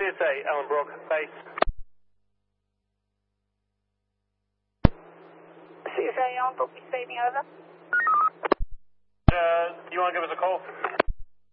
CSA, Alan Brock, base. CSA, Alan Brock, receiving, over. Do you want to give us a call?